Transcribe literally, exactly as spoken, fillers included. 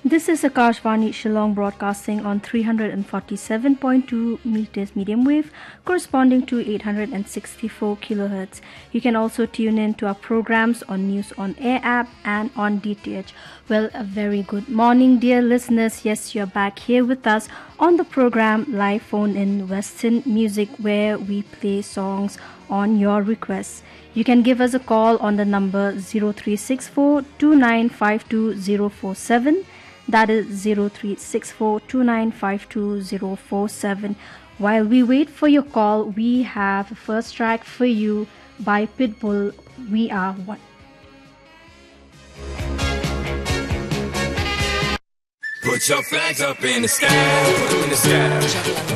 This is Akashvani Shillong broadcasting on three forty-seven point two meters medium wave corresponding to eight hundred sixty-four kilohertz. You can also tune in to our programs on News on Air app and on D T H. Well, a very good morning, dear listeners. Yes, you're back here with us on the program Live Phone in Western Music, where we play songs on your requests. You can give us a call on the number zero three six four two nine five two zero four seven. That is zero three six four two nine five two zero four seven. While we wait for your call, we have a first track for you by Pitbull, We Are One. Put your flags up in the sky, put them in the sky.